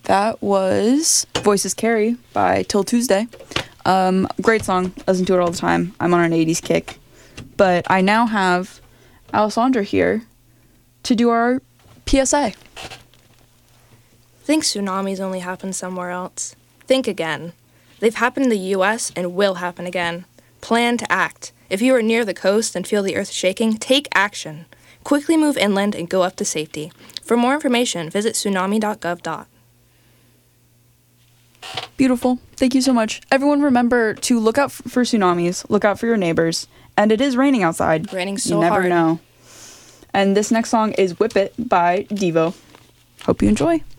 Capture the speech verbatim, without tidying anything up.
That was Voices Carry by Till Tuesday. Um, great song. Listen to it all the time. I'm on an eighties kick. But I now have Alessandra here to do our P S A. Think tsunamis only happen somewhere else. Think again. They've happened in the U S and will happen again. Plan to act. If you are near the coast and feel the earth shaking, take action. Quickly move inland and go up to safety. For more information, visit tsunami dot gov. Beautiful. Thank you so much. Everyone remember to look out for tsunamis, look out for your neighbors, and it is raining outside. Raining so You never hard. know. And this next song is Whip It by Devo. Hope you enjoy.